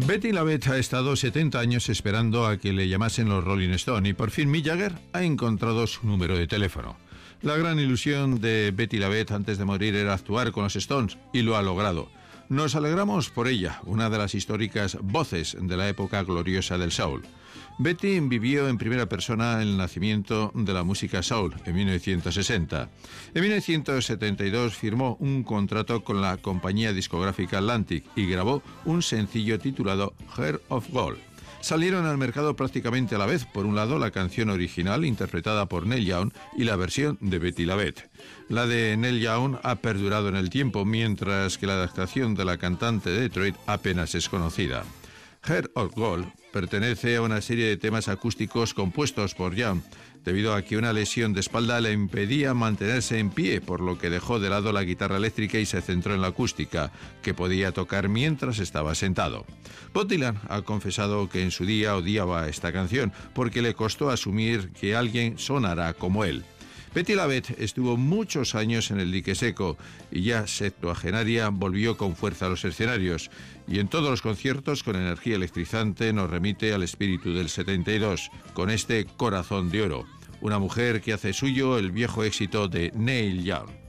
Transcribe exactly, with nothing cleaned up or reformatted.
Betty LaVette ha estado setenta años esperando a que le llamasen los Rolling Stones y por fin Mick Jagger ha encontrado su número de teléfono. La gran ilusión de Betty LaVette antes de morir era actuar con los Stones y lo ha logrado. Nos alegramos por ella, una de las históricas voces de la época gloriosa del soul. Betty vivió en primera persona el nacimiento de la música soul en mil novecientos sesenta. En mil novecientos setenta y dos firmó un contrato con la compañía discográfica Atlantic y grabó un sencillo titulado Heart of Gold. Salieron al mercado prácticamente a la vez, por un lado la canción original interpretada por Neil Young y la versión de Betty LaVette. La de Neil Young ha perdurado en el tiempo, mientras que la adaptación de la cantante de Detroit apenas es conocida. Heart of Gold pertenece a una serie de temas acústicos compuestos por Young, debido a que una lesión de espalda le impedía mantenerse en pie, por lo que dejó de lado la guitarra eléctrica y se centró en la acústica, que podía tocar mientras estaba sentado. Bob Dylan ha confesado que en su día odiaba esta canción, porque le costó asumir que alguien sonara como él. Betty LaVette estuvo muchos años en el dique seco y ya septuagenaria volvió con fuerza a los escenarios, y en todos los conciertos con energía electrizante nos remite al espíritu del setenta y dos, con este Corazón de Oro, una mujer que hace suyo el viejo éxito de Neil Young.